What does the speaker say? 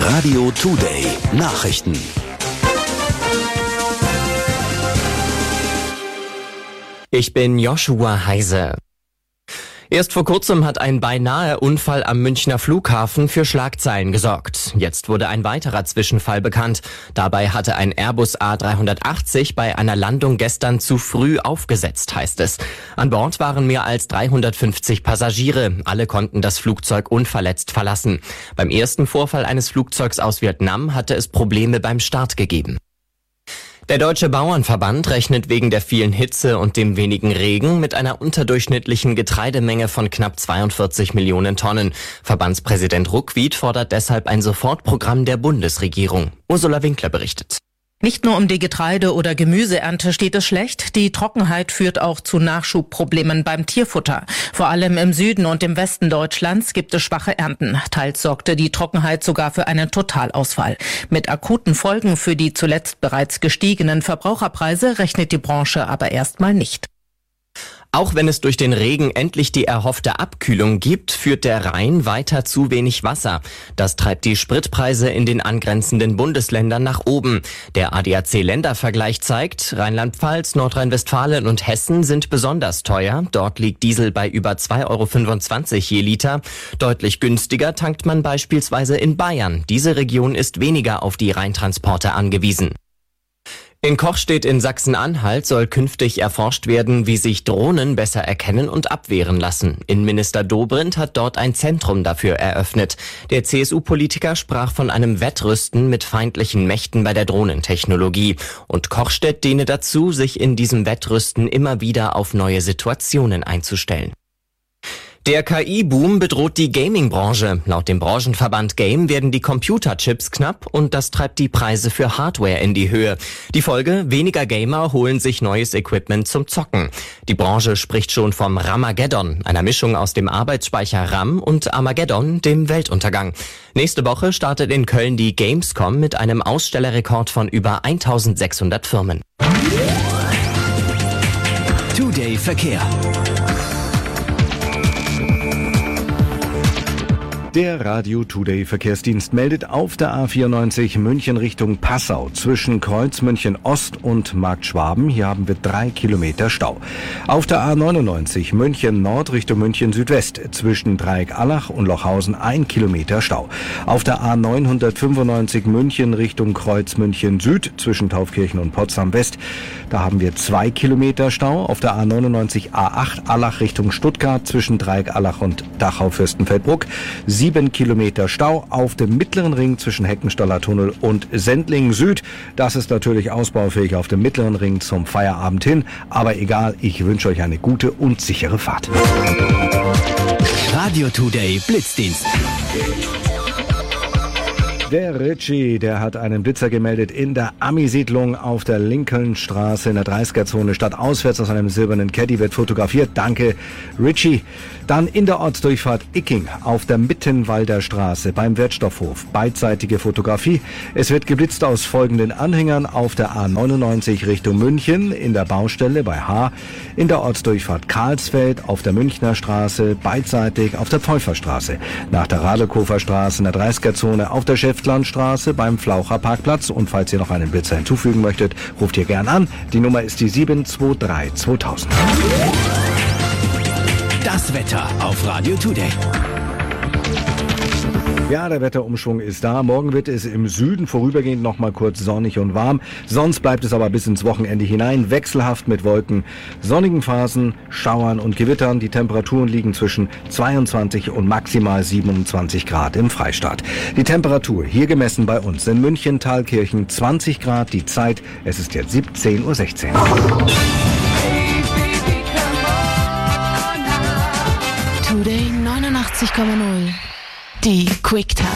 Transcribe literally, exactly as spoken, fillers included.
Radio Today Nachrichten. Ich bin Joshua Heise. Erst vor kurzem hat ein beinahe Unfall am Münchner Flughafen für Schlagzeilen gesorgt. Jetzt wurde ein weiterer Zwischenfall bekannt. Dabei hatte ein Airbus A drei achtzig bei einer Landung gestern zu früh aufgesetzt, heißt es. An Bord waren mehr als dreihundertfünfzig Passagiere. Alle konnten das Flugzeug unverletzt verlassen. Beim ersten Vorfall eines Flugzeugs aus Vietnam hatte es Probleme beim Start gegeben. Der Deutsche Bauernverband rechnet wegen der vielen Hitze und dem wenigen Regen mit einer unterdurchschnittlichen Getreidemenge von knapp zweiundvierzig Millionen Tonnen. Verbandspräsident Ruckwied fordert deshalb ein Sofortprogramm der Bundesregierung. Ursula Winkler berichtet. Nicht nur um die Getreide- oder Gemüseernte steht es schlecht, die Trockenheit führt auch zu Nachschubproblemen beim Tierfutter. Vor allem im Süden und im Westen Deutschlands gibt es schwache Ernten. Teils sorgte die Trockenheit sogar für einen Totalausfall. Mit akuten Folgen für die zuletzt bereits gestiegenen Verbraucherpreise rechnet die Branche aber erstmal nicht. Auch wenn es durch den Regen endlich die erhoffte Abkühlung gibt, führt der Rhein weiter zu wenig Wasser. Das treibt die Spritpreise in den angrenzenden Bundesländern nach oben. Der A D A C-Ländervergleich zeigt, Rheinland-Pfalz, Nordrhein-Westfalen und Hessen sind besonders teuer. Dort liegt Diesel bei über zwei Euro fünfundzwanzig je Liter. Deutlich günstiger tankt man beispielsweise in Bayern. Diese Region ist weniger auf die Rheintransporte angewiesen. In Kochstedt in Sachsen-Anhalt soll künftig erforscht werden, wie sich Drohnen besser erkennen und abwehren lassen. Innenminister Dobrindt hat dort ein Zentrum dafür eröffnet. Der C S U-Politiker sprach von einem Wettrüsten mit feindlichen Mächten bei der Drohnentechnologie. Und Kochstedt diene dazu, sich in diesem Wettrüsten immer wieder auf neue Situationen einzustellen. Der K I-Boom bedroht die Gaming-Branche. Laut dem Branchenverband Game werden die Computerchips knapp und das treibt die Preise für Hardware in die Höhe. Die Folge: weniger Gamer holen sich neues Equipment zum Zocken. Die Branche spricht schon vom Ramageddon, einer Mischung aus dem Arbeitsspeicher RAM und Armageddon, dem Weltuntergang. Nächste Woche startet in Köln die Gamescom mit einem Ausstellerrekord von über eintausendsechshundert Firmen. Today Verkehr. Der Radio Today Verkehrsdienst meldet auf der A vierundneunzig München Richtung Passau zwischen Kreuz München Ost und Markt Schwaben. Hier haben wir drei Kilometer Stau. Auf der A neunundneunzig München Nord Richtung München Südwest zwischen Dreieck Allach und Lochhausen ein Kilometer Stau. Auf der A neunhundertfünfundneunzig München Richtung Kreuz München Süd zwischen Taufkirchen und Potsdam West. Da haben wir zwei Kilometer Stau. Auf der A neunundneunzig A acht Allach Richtung Stuttgart zwischen Dreieck Allach und Dachau Fürstenfeldbruck. Sieben Kilometer Stau auf dem mittleren Ring zwischen Heckenstaller Tunnel und Sendling Süd. Das ist natürlich ausbaufähig auf dem mittleren Ring zum Feierabend hin. Aber egal, ich wünsche euch eine gute und sichere Fahrt. Radio Today Blitzdienst. Der Ritchie, der hat einen Blitzer gemeldet in der Ami-Siedlung auf der Lincolnstraße in der dreißiger-Zone. Statt auswärts aus einem silbernen Caddy wird fotografiert. Danke, Ritchie. Dann in der Ortsdurchfahrt Icking auf der Mittenwalder Straße beim Wertstoffhof. Beidseitige Fotografie. Es wird geblitzt aus folgenden Anhängern auf der A neunundneunzig Richtung München, in der Baustelle bei H, in der Ortsdurchfahrt Karlsfeld auf der Münchner Straße, beidseitig auf der Pfeuferstraße, nach der Radelkofer Straße in der dreißiger-Zone auf der Schäftlarnstraße beim Flaucher Parkplatz. Und falls ihr noch einen Blitzer hinzufügen möchtet, ruft ihr gern an. Die Nummer ist die sieben zwei drei zweitausend. Das Wetter auf Radio Today. Ja, der Wetterumschwung ist da. Morgen wird es im Süden vorübergehend noch mal kurz sonnig und warm. Sonst bleibt es aber bis ins Wochenende hinein wechselhaft mit Wolken, sonnigen Phasen, Schauern und Gewittern. Die Temperaturen liegen zwischen zweiundzwanzig und maximal siebenundzwanzig Grad im Freistaat. Die Temperatur hier gemessen bei uns in München, Thalkirchen zwanzig Grad. Die Zeit, es ist jetzt siebzehn Uhr sechzehn. Today neunundachtzig Komma null. Die Quicktime.